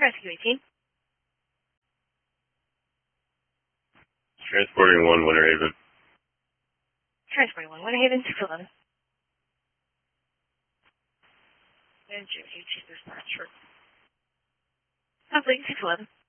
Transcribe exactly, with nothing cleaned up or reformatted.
Rescue eighteen. Transporting one, Winter Haven. Transporting one, Winter Haven, six eleven. And Jim H. Dispatcher. Complete, six eleven.